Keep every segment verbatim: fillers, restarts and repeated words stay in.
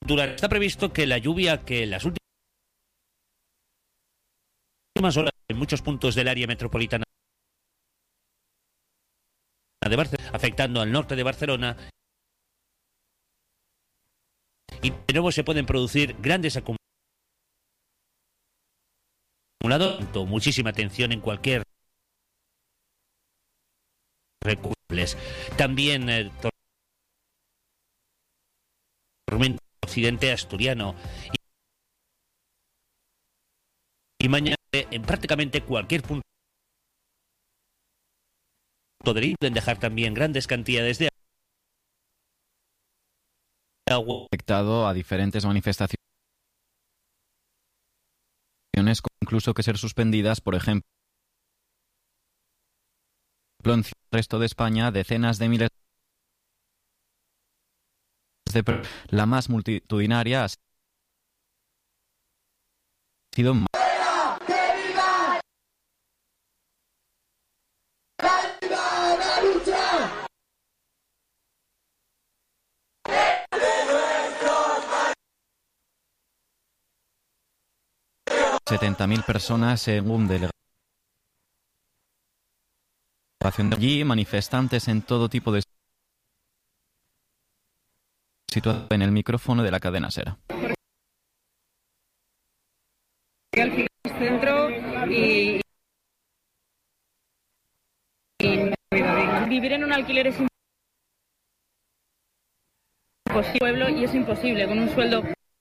Durante, está previsto que la lluvia que las últimas horas en muchos puntos del área metropolitana de Barcelona, afectando al norte de Barcelona, y de nuevo se pueden producir grandes acumuladores. Muchísima atención en cualquier recursos. También eh, tormenta occidente asturiano y, y mañana en prácticamente cualquier punto del isla pueden dejar también grandes cantidades de agua. Afectado a diferentes manifestaciones, incluso que ser suspendidas, por ejemplo, en el resto de España, decenas de miles de personas, la más multitudinaria ha sido setenta mil personas según delegación. Allí manifestantes en todo tipo de situados en el micrófono de la cadena SER. Al centro y, y vivir en un alquiler es imposible, pueblo, y es imposible con un sueldo.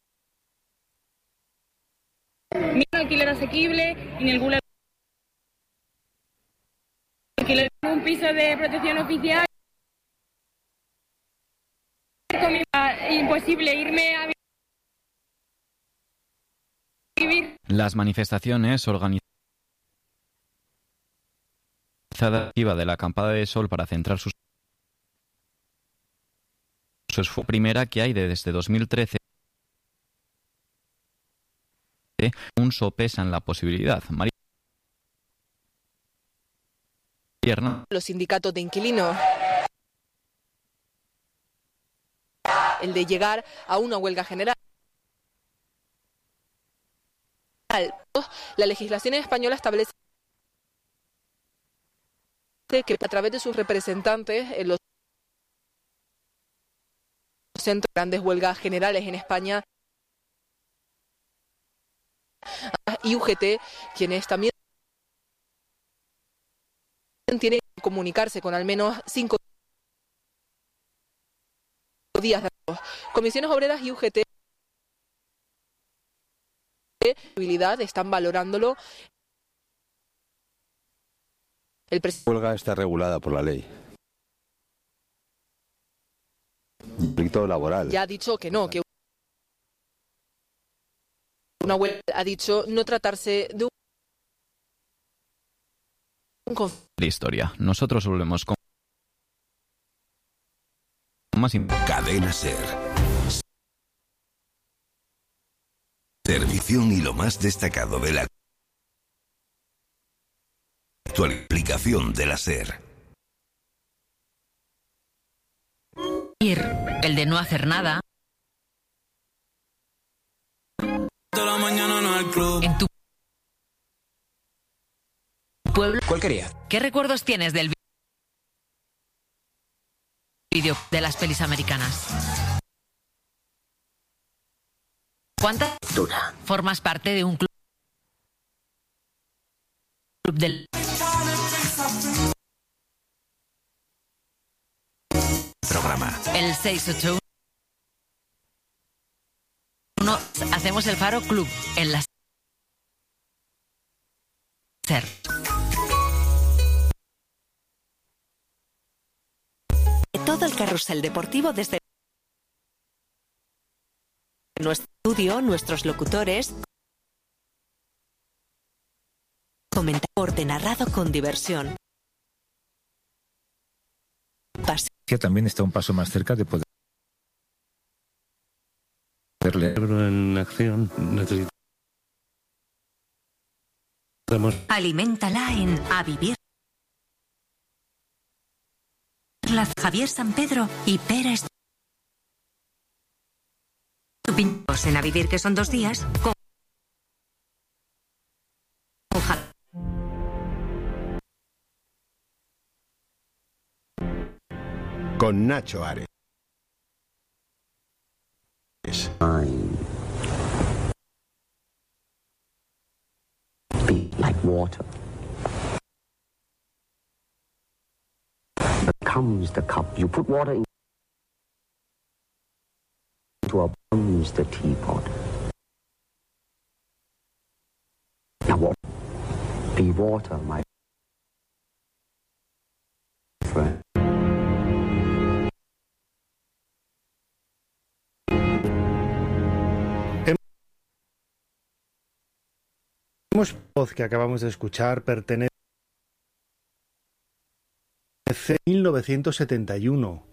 Ni un alquiler asequible y ningún alquiler en un piso de protección oficial. Imposible irme a vivir. Las manifestaciones organizadas de la acampada de Sol para centrar sus esfuerzos, primera que hay desde dos mil trece. Un sopesan la posibilidad. María Los sindicatos de inquilinos, el de llegar a una huelga general. La legislación española establece que a través de sus representantes en los centros de grandes huelgas generales en España, y U G T, quienes también tienen que comunicarse con al menos cinco días de arroz. Comisiones Obreras y U G T están valorándolo. El La huelga está regulada por la ley. Conflicto laboral. Ya ha dicho que no, que una huelga ha dicho no tratarse de un conflicto. La historia. Nosotros volvemos con más. Cadena SER. Servicio y lo más destacado de la actual aplicación de la SER. El de no hacer nada. En tu pueblo. ¿Cuál quería? ¿Qué recuerdos tienes del vídeo de las pelis americanas? ¿Cuántas? Dura. ¿Formas parte de un club del programa? El seis ocho uno hacemos el Faro Club en la SER. Todo el carrusel deportivo desde nuestro estudio, nuestros locutores, comentario narrado con diversión. Pas- También está un paso más cerca de poder leer en acción. Necesitamos Aliméntala en A Vivir. La Javier San Pedro y Pera Est- Pintos en A Vivir, que son dos días, con Ja- Con Nacho Ares. Be like water. Comes the cup. You put water in into a comes the teapot. Now what? Be water, my friend. La voz que acabamos de escuchar pertenece a mil novecientos setenta y uno.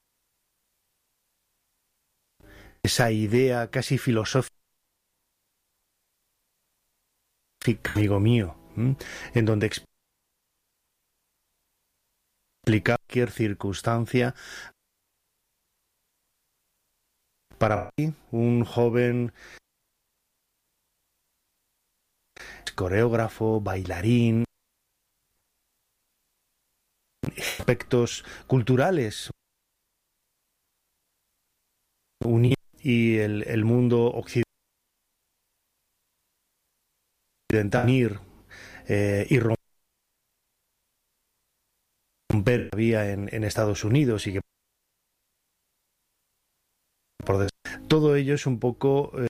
Esa idea casi filosófica, amigo mío, ¿m? en donde explica cualquier circunstancia para un joven coreógrafo, bailarín, aspectos culturales unidos y el, el mundo occidental unir eh, y romper la vía en, en Estados Unidos y que por todo ello es un poco eh,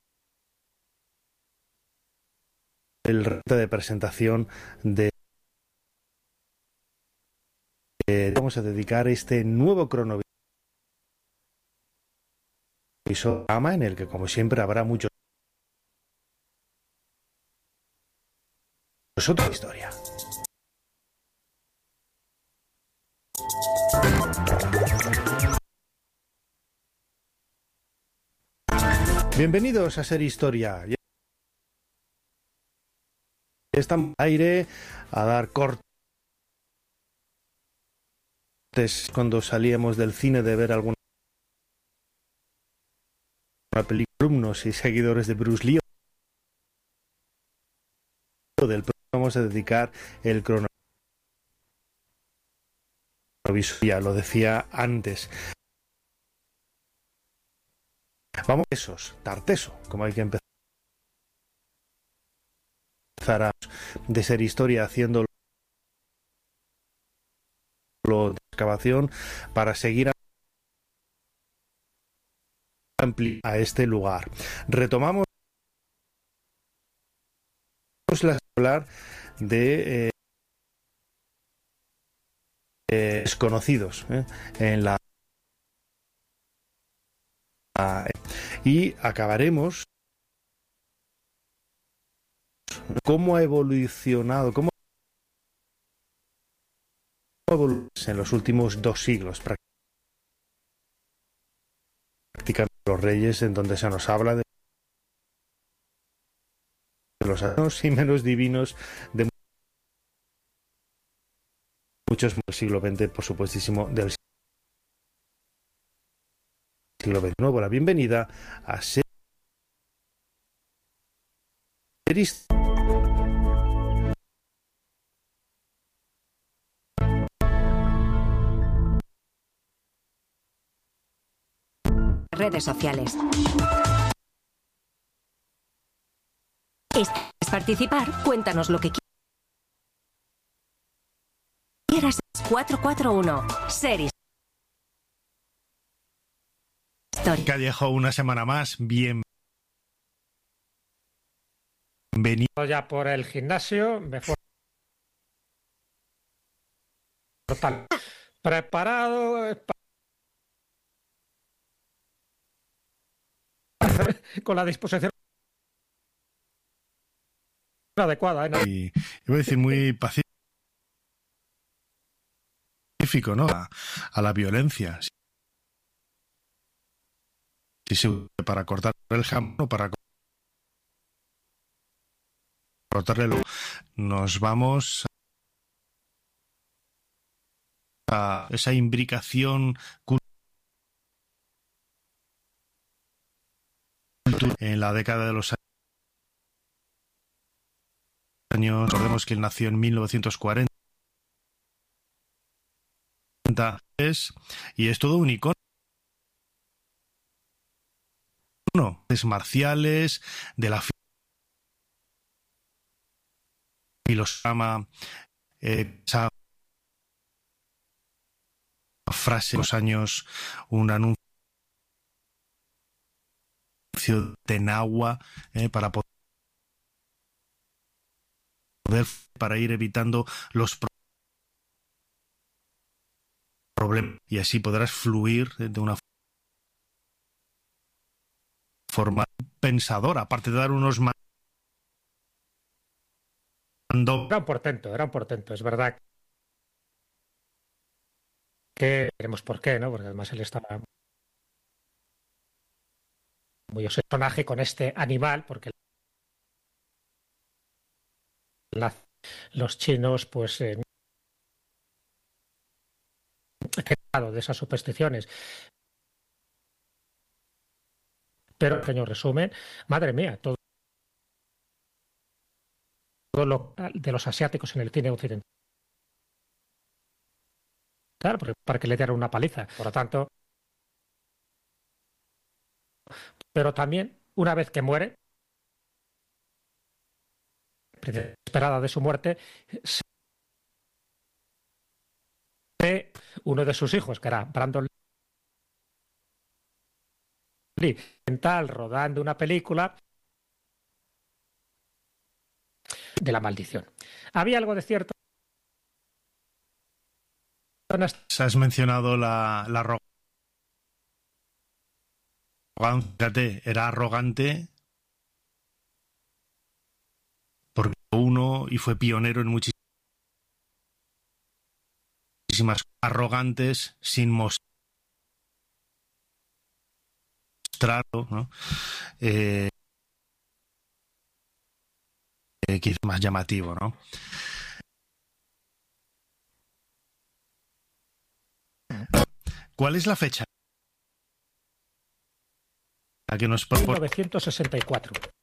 el reto de presentación de eh, vamos a dedicar este nuevo cronovisor en el que como siempre habrá mucho es otra historia. Bienvenidos a Ser Historia. Estamos al aire a dar cortes cuando salíamos del cine de ver alguna película. Alumnos y seguidores de Bruce Lee del vamos a dedicar el cronovisor, ya lo decía antes. Vamos a esos, Tarteso, como hay que empezar a de Ser Historia haciendo de excavación para seguir a, a este lugar. Retomamos la hablar de eh, eh, desconocidos eh, en la eh, y acabaremos cómo ha evolucionado, cómo ha evolucionado en los últimos dos siglos prácticamente los reyes, en donde se nos habla de los años y menos divinos de muchos del siglo veinte, por supuestísimo del siglo veintinueve. La bienvenida a Ser Historia. Redes sociales. ¿Quieres participar? Cuéntanos lo que quieras. cuatro cuatro uno. Series. Callejo, una semana más. Bien. Bienvenido ya por el gimnasio. Me fue total. Preparado con la disposición adecuada, ¿eh? Y iba a decir muy pacífico, ¿no? A, a la violencia. Si se usa para cortar el jamón o para cortarle el... Nos vamos a esa imbricación cultural cultura en la década de los años. Recordemos que él nació en mil novecientos cuarenta y es todo un icono. Es marciales, de la filosofía, eh, esa frase de los años, un anuncio de Nahua eh, para poder para ir evitando los problemas y así podrás fluir de una forma pensadora, aparte de dar unos mandos. Era un portento, era un portento, es verdad que veremos por qué, ¿no? Porque además él estaba muy obsesionado personaje con este animal, porque los chinos, pues, eh, de esas supersticiones. Pero, pequeño resumen, madre mía, todo, todo lo de los asiáticos en el cine occidental. Claro, porque para que le dieran una paliza. Por lo tanto, pero también, una vez que muere, esperada de su muerte, uno de sus hijos, que era Brandon Lee, rodando una película de la maldición. Había algo de cierto. Has mencionado la, la arrogancia. Era arrogante porque uno y fue pionero en muchísimas arrogantes sin mostrarlo, ¿no? Eh, eh, quizás más llamativo, ¿no? ¿Cuál es la fecha? La que nos propone. mil novecientos sesenta y cuatro.